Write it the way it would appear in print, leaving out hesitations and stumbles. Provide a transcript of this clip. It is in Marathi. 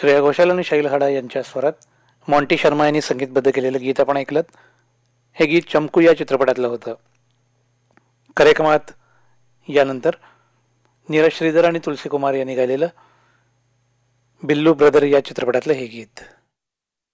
श्रेया घोषाल आणि शैल हाडा यांच्या स्वरात मॉन्टी शर्मा यांनी संगीतबद्ध केलेलं गीत आपण ऐकलं. हे गीत चमकू या चित्रपटातलं होतं. कार्यक्रमात यानंतर नीरज श्रीधर आणि तुलसी कुमार यांनी गायलेलं बिल्लू ब्रदर या चित्रपटातलं हे गीत.